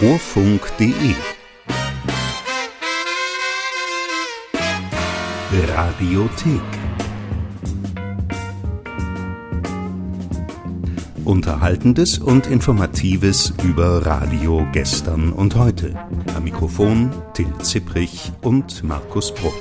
Orfunk.de Radiothek. Unterhaltendes und Informatives über Radio gestern und heute. Am Mikrofon Till Zipprich und Markus Bruch.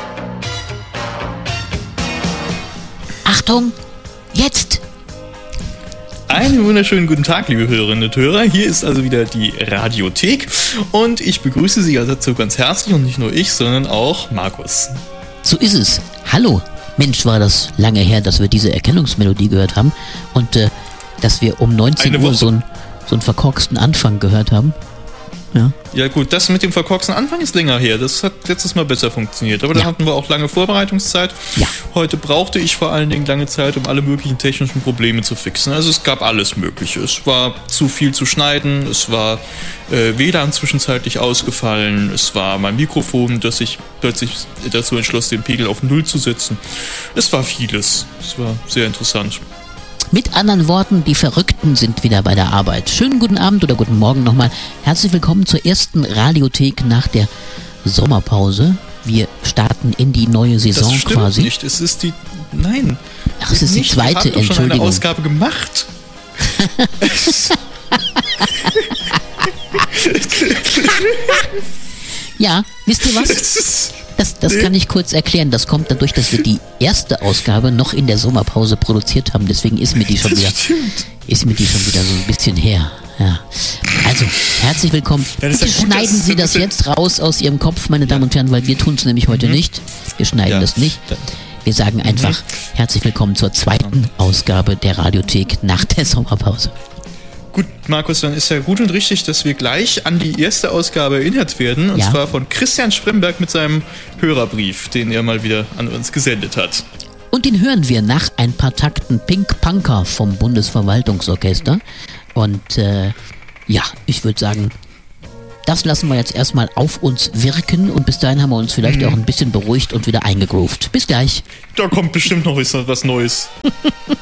Achtung, jetzt! Einen wunderschönen guten Tag, liebe Hörerinnen und Hörer. Hier ist also wieder die Radiothek und ich begrüße Sie also dazu ganz herzlich und nicht nur ich, sondern auch Markus. So ist es. Hallo. Mensch, war das lange her, dass wir diese Erkennungsmelodie gehört haben und dass wir um 19 Uhr so einen verkorksten Anfang gehört haben. Ja gut, das mit dem verkorksten Anfang ist länger her. Das hat letztes Mal besser funktioniert. Aber da hatten wir auch lange Vorbereitungszeit. Ja. Heute brauchte ich vor allen Dingen lange Zeit, um alle möglichen technischen Probleme zu fixen. Also es gab alles Mögliche. Es war zu viel zu schneiden. Es war WLAN zwischenzeitlich ausgefallen. Es war mein Mikrofon, das sich plötzlich dazu entschloss, den Pegel auf 0 zu setzen. Es war vieles. Es war sehr interessant. Mit anderen Worten, die Verrückten sind wieder bei der Arbeit. Schönen guten Abend oder guten Morgen nochmal. Herzlich willkommen zur ersten Radiothek nach der Sommerpause. Wir starten in die neue Saison das stimmt quasi. Nicht. Es ist die. Nein. Ach, es ist die zweite, wir haben doch schon eine Ausgabe gemacht. Ja, wisst ihr was? Das kann ich kurz erklären. Das kommt dadurch, dass wir die erste Ausgabe noch in der Sommerpause produziert haben. Deswegen ist mir die schon wieder so ein bisschen her. Ja. Also, herzlich willkommen. Ja, bitte schneiden Sie das jetzt raus aus Ihrem Kopf, meine Damen und Herren, weil wir tun es nämlich heute nicht. Wir schneiden das nicht. Wir sagen einfach herzlich willkommen zur zweiten Ausgabe der Radiothek nach der Sommerpause. Gut, Markus, dann ist ja gut und richtig, dass wir gleich an die erste Ausgabe erinnert werden. Und zwar von Christian Spremberg mit seinem Hörerbrief, den er mal wieder an uns gesendet hat. Und den hören wir nach ein paar Takten Pink Punker vom Bundesverwaltungsorchester. Und ich würde sagen, das lassen wir jetzt erstmal auf uns wirken. Und bis dahin haben wir uns vielleicht auch ein bisschen beruhigt und wieder eingegroovt. Bis gleich. Da kommt bestimmt noch was Neues.